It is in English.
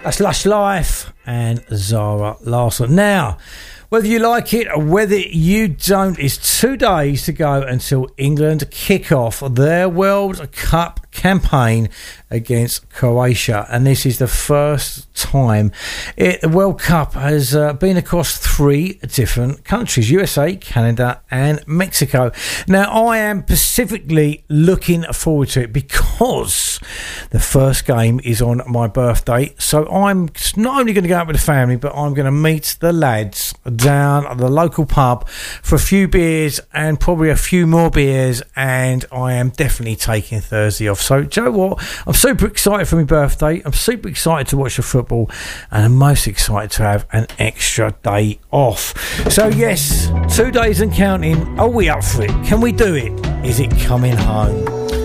That's Lush Life and Zara Larsson. Now, whether you like it or whether you don't, it's 2 days to go until England kick off their World Cup campaign against Croatia, and this is the first time the World Cup has been across 3 different countries: USA, Canada and Mexico. Now, I am specifically looking forward to it because the first game is on my birthday, so I'm not only going to go out with the family, but I'm going to meet the lads down at the local pub for a few beers and probably a few more beers, and I am definitely taking Thursday off. So, do you know what? I'm super excited for my birthday. I'm super excited to watch the football, and I'm most excited to have an extra day off. So, yes, 2 days and counting. Are we up for it? Can we do it? Is it coming home?